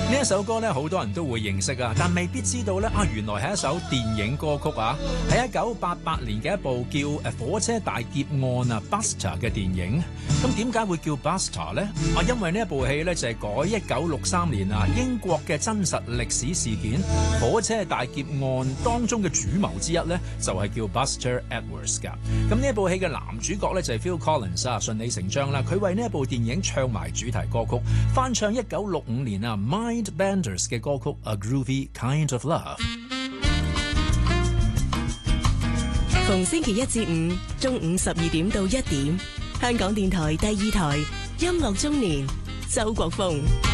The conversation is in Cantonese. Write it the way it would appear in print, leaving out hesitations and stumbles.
呢一首歌咧，好多人都會認識啊，但未必知道咧原來係一首電影歌曲啊，係1988年嘅一部叫《火車大劫案》啊 Buster 嘅電影。咁點解會叫 Buster 呢？因為呢一部戲咧就係改1963年啊英國嘅真實歷史事件火車大劫案當中嘅主謀之一咧，就係叫 Buster Edwards 噶。咁呢一部戲嘅男主角咧就係 Phil Collins 啊，順理成章啦，佢為呢一部電影唱埋主題歌曲，翻唱1965年啊 Mindbenders 嘅歌曲 A Groovy Kind of Love。 逢星期一至五中午12點到1點，香港電台第2台音樂中年，周國峰。